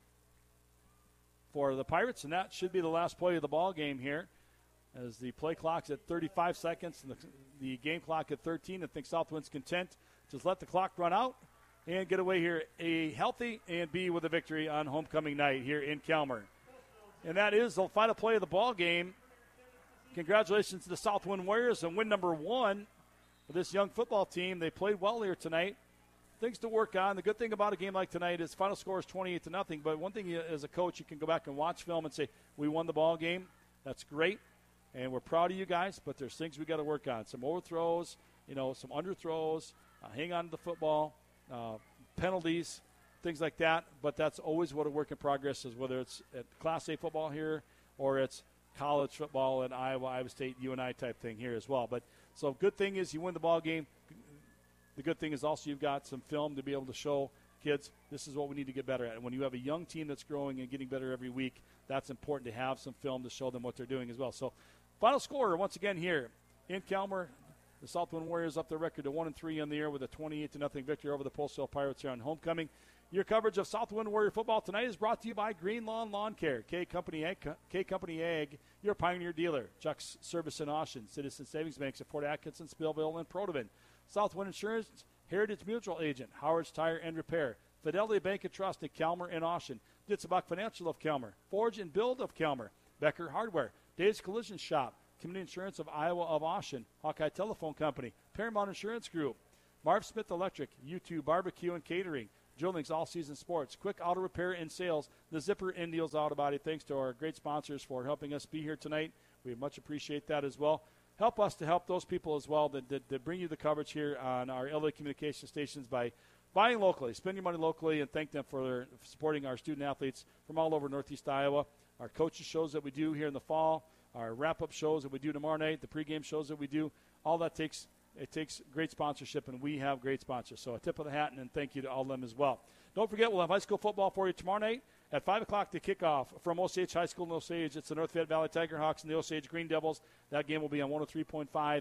A: for the Pirates, and that should be the last play of the ball game here, as the play clock's at thirty-five seconds and the, the game clock at thirteen. I think Southwind's content. Just let the clock run out and get away here a healthy and B with a victory on homecoming night here in Calmer. And that is the final play of the ball game. Congratulations to the Southwind Warriors on win number one for this young football team. They played well here tonight. Things to work on. The good thing about a game like tonight is final score is twenty-eight to nothing. But one thing you, as a coach, you can go back and watch film and say, we won the ball game. That's great. And we're proud of you guys, but there's things we got to work on. Some overthrows, you know, some underthrows, uh, hang on to the football, uh, penalties, things like that. But that's always what a work in progress is, whether it's at Class A football here or it's college football at Iowa, Iowa State, U N I type thing here as well. But so good thing is you win the ball game. The good thing is also you've got some film to be able to show kids this is what we need to get better at. And when you have a young team that's growing and getting better every week, that's important to have some film to show them what they're doing as well. So final score once again here in Calmer. The Southwind Warriors up their record to one and three in the year with a twenty-eight to nothing victory over the Postal Pirates here on homecoming. Your coverage of Southwind Warrior football tonight is brought to you by Green Lawn Lawn Care, K Company Ag, K Company Ag, your Pioneer dealer, Chuck's Service in Austin, Citizen Savings Banks at Port Atkinson, Spillville, and Protivin, Southwind Insurance, Heritage Mutual Agent, Howard's Tire and Repair, Fidelity Bank and Trust at Calmer and Austin, Ditzebach Financial of Calmer, Forge and Build of Calmer, Becker Hardware, Dave's Collision Shop, Community Insurance of Iowa of Austin, Hawkeye Telephone Company, Paramount Insurance Group, Marv Smith Electric, U two Barbecue and Catering, Drillings All Season Sports, Quick Auto Repair and Sales, The Zipper, Indials Auto Body. Thanks to our great sponsors for helping us be here tonight. We much appreciate that as well. Help us to help those people as well that, that, that bring you the coverage here on our L A communication stations by buying locally. Spend your money locally, and thank them for their, supporting our student athletes from all over Northeast Iowa. Our coaches shows that we do here in the fall, our wrap-up shows that we do tomorrow night, the pregame shows that we do, all that takes it takes great sponsorship, and we have great sponsors. So a tip of the hat, and then thank you to all of them as well. Don't forget, we'll have high school football for you tomorrow night at five o'clock to kick off from Osage High School in Osage. It's the North Fayette Valley Tiger Hawks and the Osage Green Devils. That game will be on one oh three point five